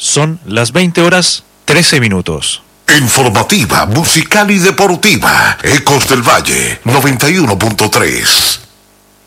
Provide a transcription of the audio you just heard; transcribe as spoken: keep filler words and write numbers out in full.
Son las veinte horas trece minutos. Informativa, musical y deportiva. Ecos del Valle, noventa y uno punto tres.